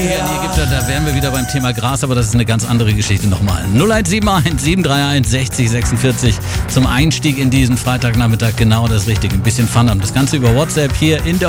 Da wären wir wieder beim Thema Gras, aber das ist eine ganz andere Geschichte nochmal. 0171 731 60 46 zum Einstieg in diesen Freitagnachmittag genau das Richtige. Ein bisschen Fun haben. Das Ganze über WhatsApp hier in der